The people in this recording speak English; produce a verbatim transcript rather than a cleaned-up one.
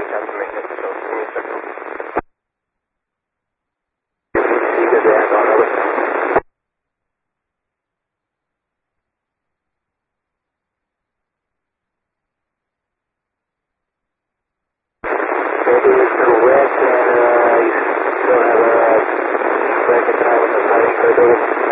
confirmation, so give me a second. You good there, go on, over. Maybe it's still wet and uh, you still have a break of time in the party corridor.